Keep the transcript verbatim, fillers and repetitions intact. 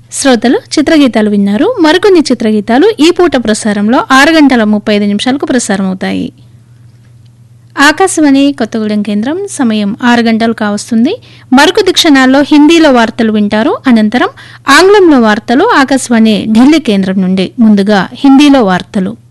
శ్రోతలు చిత్రగీతాలు విన్నారు. మరికొన్ని చిత్రగీతాలు ఈ పూట ప్రసారంలో ఆరు గంటల ముప్పై ఐదు నిమిషాలకు ప్రసారం అవుతాయి. ఆకాశవాణి కొత్తగూడెం కేంద్రం సమయం ఆరు గంటలు కావస్తుంది. మరికొద్ది క్షణాల్లో హిందీలో వార్తలు వింటారు. అనంతరం ఆంగ్లంలో వార్తలు ఆకాశవాణి ఢిల్లీ కేంద్రం నుండి. ముందుగా హిందీలో వార్తలు.